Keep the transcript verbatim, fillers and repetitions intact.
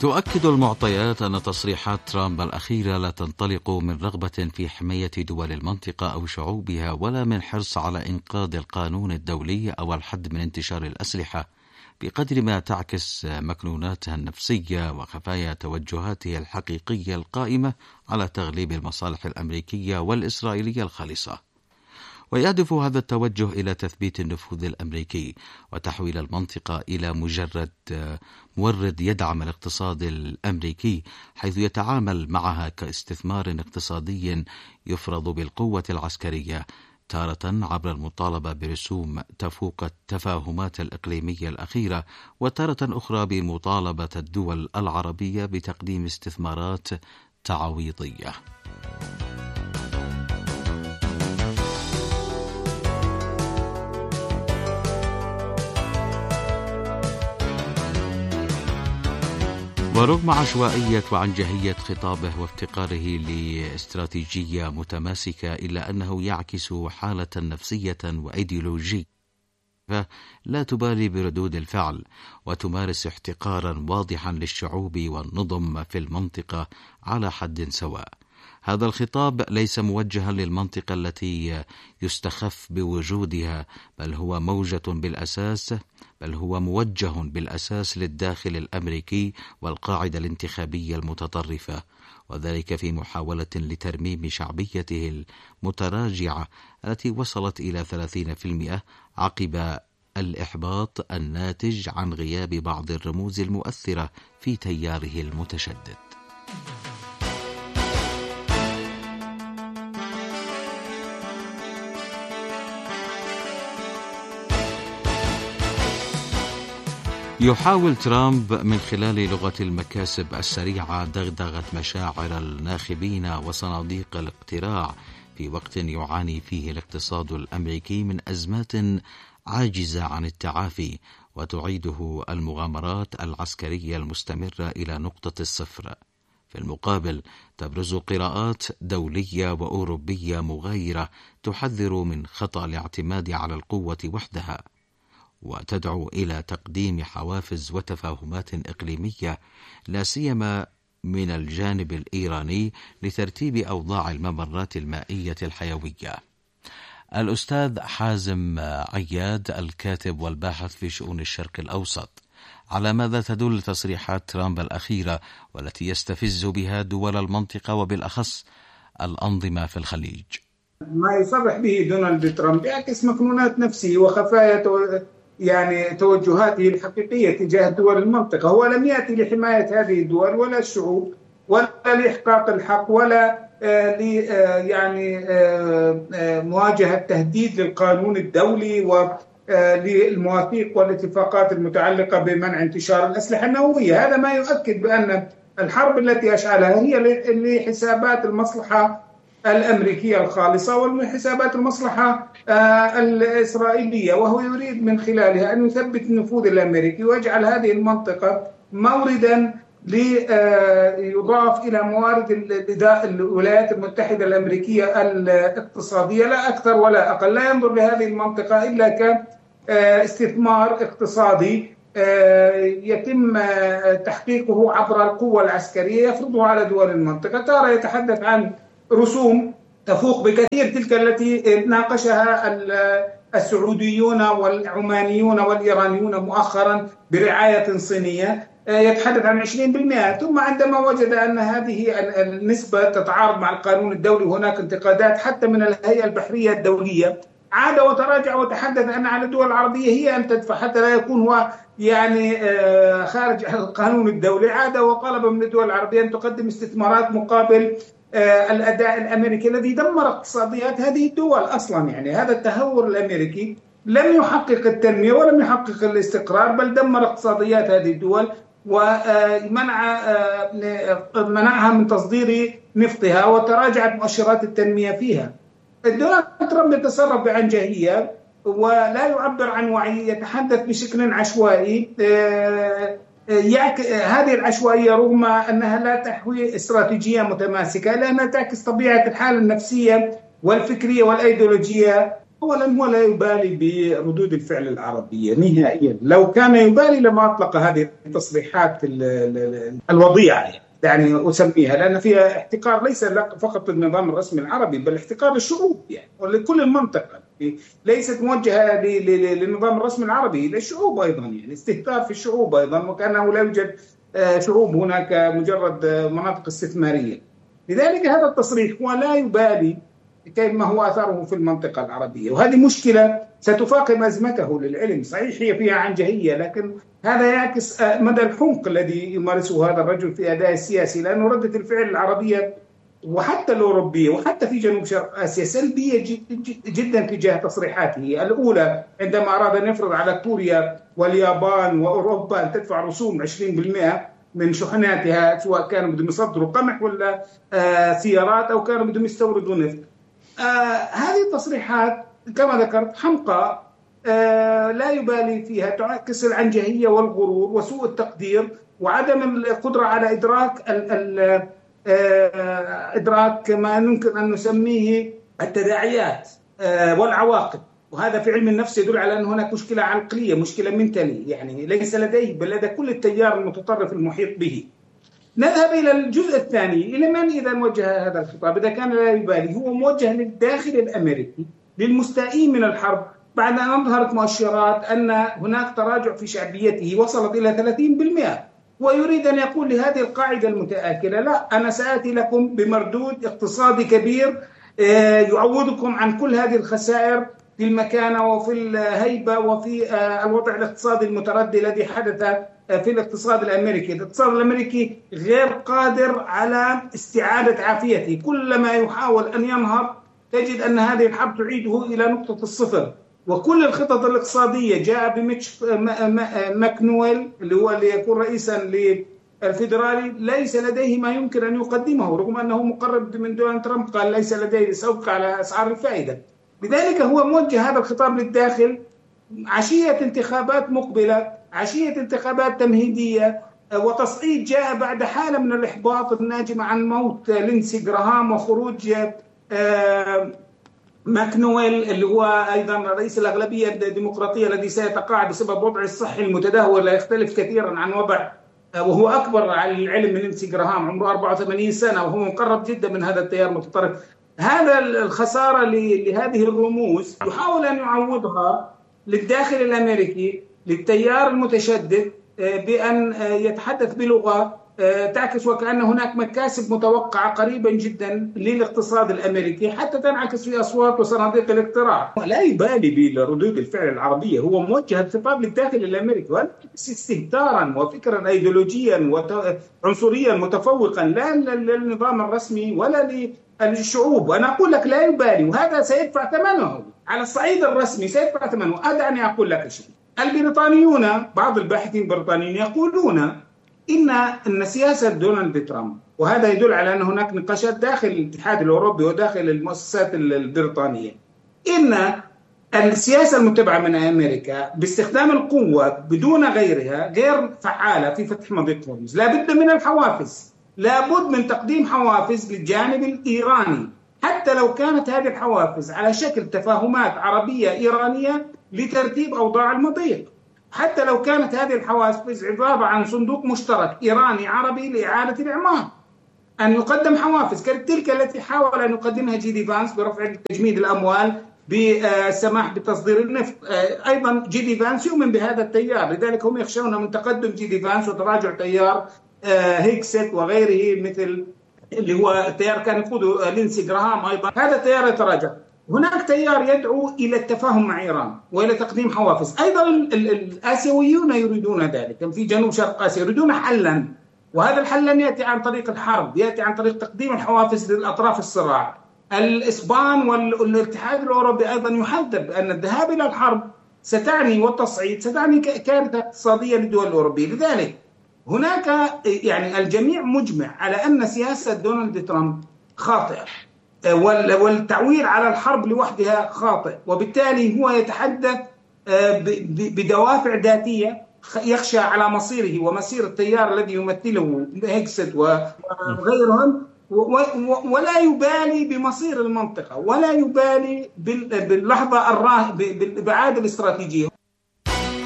تؤكد المعطيات أن تصريحات ترامب الأخيرة لا تنطلق من رغبة في حماية دول المنطقة أو شعوبها، ولا من حرص على إنقاذ القانون الدولي أو الحد من انتشار الأسلحة، بقدر ما تعكس مكنوناتها النفسية وخفايا توجهاتها الحقيقية القائمة على تغليب المصالح الأمريكية والإسرائيلية الخالصة. ويهدف هذا التوجه إلى تثبيت النفوذ الأمريكي وتحويل المنطقة إلى مجرد مورد يدعم الاقتصاد الأمريكي، حيث يتعامل معها كاستثمار اقتصادي يفرض بالقوة العسكرية، تارة عبر المطالبة برسوم تفوق التفاهمات الإقليمية الأخيرة، وتارة أخرى بمطالبة الدول العربية بتقديم استثمارات تعويضية. ورغم عشوائية وعنجهية خطابه وافتقاره لاستراتيجية متماسكة، إلا أنه يعكس حالة نفسية وإيديولوجية لا تبالي بردود الفعل، وتمارس احتقارا واضحا للشعوب والنظم في المنطقة على حد سواء. هذا الخطاب ليس موجها للمنطقة التي يستخف بوجودها، بل هو موجة بالأساس بل هو موجه بالأساس للداخل الأمريكي والقاعدة الانتخابية المتطرفة، وذلك في محاولة لترميم شعبيته المتراجعة التي وصلت إلى ثلاثين بالمئة عقب الإحباط الناتج عن غياب بعض الرموز المؤثرة في تياره المتشدد. يحاول ترامب من خلال لغة المكاسب السريعة دغدغة مشاعر الناخبين وصناديق الاقتراع في وقت يعاني فيه الاقتصاد الأمريكي من أزمات عاجزة عن التعافي، وتعيده المغامرات العسكرية المستمرة إلى نقطة الصفر. في المقابل تبرز قراءات دولية وأوروبية مغايرة تحذر من خطأ الاعتماد على القوة وحدها، وتدعو إلى تقديم حوافز وتفاهمات إقليمية، لا سيما من الجانب الإيراني، لترتيب أوضاع الممرات المائية الحيوية. الأستاذ حازم عياد، الكاتب والباحث في شؤون الشرق الأوسط، على ماذا تدل تصريحات ترامب الأخيرة والتي يستفز بها دول المنطقة وبالأخص الأنظمة في الخليج؟ ما يصرح به دونالد ترامب يعكس مكنونات نفسه وخفايا يعني توجهاته الحقيقية تجاه دول المنطقة. هو لم يأتي لحماية هذه الدول ولا الشعوب ولا لإحقاق الحق ولا آه ل آه يعني آه آه مواجهة تهديد للقانون الدولي وللمواثيق والاتفاقات المتعلقة بمنع انتشار الأسلحة النووية. هذا ما يؤكد بأن الحرب التي أشعلها هي لحسابات المصلحة الأمريكية الخالصة وحسابات المصلحة الإسرائيلية، وهو يريد من خلالها أن يثبت النفوذ الأمريكي ويجعل هذه المنطقة موردا ليضاف إلى موارد الولايات المتحدة الأمريكية الاقتصادية، لا أكثر ولا أقل. لا ينظر لهذه المنطقة إلا كاستثمار اقتصادي يتم تحقيقه عبر القوة العسكرية يفرضها على دول المنطقة. ترى يتحدث عن رسوم تفوق بكثير تلك التي ناقشها السعوديون والعمانيون والإيرانيون مؤخرا برعاية صينية، يتحدث عن عشرين بالمئة. ثم عندما وجد أن هذه النسبة تتعارض مع القانون الدولي وهناك انتقادات حتى من الهيئة البحرية الدولية، عاد وتراجع وتحدث أن على الدول العربية هي أن تدفع حتى لا يكون هو يعني خارج القانون الدولي. عاد وطلب من الدول العربية أن تقدم استثمارات مقابل الأداء الأمريكي الذي دمر اقتصاديات هذه الدول أصلا. يعني هذا التهور الأمريكي لم يحقق التنمية ولم يحقق الاستقرار، بل دمر اقتصاديات هذه الدول ومنع منعها من تصدير نفطها وتراجعت مؤشرات التنمية فيها. دونالد ترامب يتصرف بعنجهية ولا يعبر عن وعي، يتحدث بشكل عشوائي. هذه العشوائية رغم أنها لا تحوي استراتيجية متماسكة، لأنها تعكس طبيعة الحالة النفسية والفكرية والأيديولوجية أولا هو لا يبالي بردود الفعل العربية نهائيا. لو كان يبالي لما أطلق هذه التصريحات الوضيعة يعني أسميها، لأن فيها احتقار ليس فقط للنظام الرسمي العربي بل احتقار للشعوب يعني ولكل المنطقة، ليست موجهة للنظام الرسمي العربي، للشعوب أيضا، يعني استهتار في الشعوب أيضا، وكأنه لا يوجد شعوب هناك مجرد مناطق استثمارية. لذلك هذا التصريح هو لا يبالي كيف ما هو أثره في المنطقة العربية، وهذه مشكلة ستفاقم أزمته للعلم. صحيح هي فيها عنجهية، لكن هذا يعكس مدى الحمق الذي يمارسه هذا الرجل في أداء السياسي، لأنه ردة الفعل العربية وحتى الأوروبية وحتى في جنوب شرق آسيا سلبية جدا تجاه تصريحاته. الأولى عندما أراد أن يفرض على كوريا واليابان وأوروبا أن تدفع رسوم عشرين بالمئة من شحناتها، سواء كانوا بدهم يصدروا قمح ولا آه سيارات أو كانوا بدهم يستوردوا نفط. آه هذه التصريحات كما ذكرت حمقى، آه لا يبالي فيها، تعكس العنجهية والغرور وسوء التقدير وعدم القدرة على إدراك ال ال آه إدراك ما يمكن أن نسميه التداعيات آه والعواقب. وهذا في علم النفس يدل على أن هناك مشكلة عقلية، مشكلة منتالية، يعني ليس لديه بل لدى كل التيار المتطرف المحيط به. نذهب إلى الجزء الثاني، إلى من إذا موجه هذا الخطاب؟ إذا كان لا يبالي، هو موجه للداخل الأمريكي، للمستائين من الحرب، بعد أن أظهرت مؤشرات أن هناك تراجع في شعبيته وصلت إلى ثلاثين بالمئة، ويريد أن يقول لهذه القاعدة المتآكلة: لا، أنا سآتي لكم بمردود اقتصادي كبير يعوضكم عن كل هذه الخسائر في المكانة وفي الهيبة وفي الوضع الاقتصادي المتردي الذي حدث في الاقتصاد الأمريكي. الاقتصاد الأمريكي غير قادر على استعادة عافيته، كلما يحاول أن ينهض تجد أن هذه الحرب تعيده إلى نقطة الصفر. وكل الخطط الاقتصادية جاء بميتش ماكنويل اللي هو اللي يكون رئيسا للفيدرالي ليس لديه ما يمكن أن يقدمه، رغم أنه مقرب من دونالد ترامب قال ليس لديه، سأبقى على أسعار الفائدة. لذلك هو موجه هذا الخطاب للداخل عشية انتخابات مقبلة، عشية انتخابات تمهيدية، وتصعيد جاء بعد حالة من الإحباط الناجم عن موت لينسي جراهام وخروج ماكنويل اللي هو أيضا رئيس الأغلبية الديمقراطية الذي سيتقاعد بسبب وضع الصحي المتدهور لا يختلف كثيرا عن وضع، وهو أكبر على العلم من لينسي جراهام، عمره أربعة وثمانين سنة وهو مقرب جدا من هذا التيار المتطرف. هذا الخسارة لهذه الرموز يحاول أن يعوضها للداخل الأمريكي، للتيار المتشدد، بأن يتحدث بلغة تعكس وكأن هناك مكاسب متوقعة قريبا جدا للاقتصاد الأمريكي حتى تنعكس في أصوات وصناديق الاقتراع. لا يبالي بردود الفعل العربية، هو موجه الخطاب للداخل الأمريكي وأنا استهتارا وفكرا أيديولوجيا وعنصريا متفوقا لا للنظام الرسمي ولا للشعوب. وأنا أقول لك لا يبالي، وهذا سيدفع ثمنه على الصعيد الرسمي، سيدفع ثمنه. أدعني أقول لك شيء. البريطانيون، بعض الباحثين البريطانيين يقولون إن أن سياسة دونالد ترامب، وهذا يدل على أن هناك نقاشات داخل الاتحاد الأوروبي وداخل المؤسسات البريطانية، إن السياسة المتبعة من أمريكا باستخدام القوة بدون غيرها غير فعالة في فتح مضيق هرمز. لا بد من الحوافز، لا بد من تقديم حوافز للجانب الإيراني، حتى لو كانت هذه الحوافز على شكل تفاهمات عربية إيرانية لترتيب أوضاع المضيق، حتى لو كانت هذه الحوافز عبارة عن صندوق مشترك إيراني عربي لإعادة الإعمار، أن يقدم حوافز كتلك التي حاول أن يقدمها جي دي فانس برفع تجميد الأموال، بالسماح بتصدير النفط. أيضا جي دي فانس يؤمن بهذا التيار، لذلك هم يخشون من تقدم جي دي فانس وتراجع تيار هيكست وغيره، مثل اللي هو التيار كان يقوده لينسي جراهام، أيضا هذا التيار يتراجع. هناك تيار يدعو إلى التفاهم مع إيران وإلى تقديم حوافز. أيضا الآسيويون يريدون ذلك، في جنوب شرق آسيا يريدون حلا، وهذا الحل لن يأتي عن طريق الحرب، يأتي عن طريق تقديم الحوافز للأطراف الصراع. الإسبان والاتحاد الأوروبي أيضا يحذر بأن الذهاب إلى الحرب ستعني والتصعيد ستعني كارثة اقتصادية للدول الأوروبية. لذلك هناك يعني الجميع مجمع على أن سياسة دونالد ترامب خاطئة، والتعويل على الحرب لوحدها خاطئ، وبالتالي هو يتحدث بدوافع ذاتية، يخشى على مصيره ومصير التيار الذي يمثله هيكست وغيرهم، ولا يبالي بمصير المنطقة، ولا يبالي باللحظة الراهنة بالابعاد الاستراتيجية.